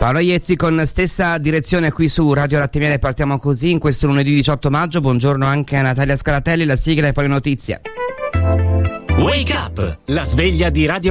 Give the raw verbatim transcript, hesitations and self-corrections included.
Paolo Iezzi con stessa direzione qui su Radio Latte Miele. Partiamo così in questo lunedì diciotto maggio. Buongiorno anche a Natalia Scalatelli, la sigla e poi le notizie. Wake Up, la sveglia di Radio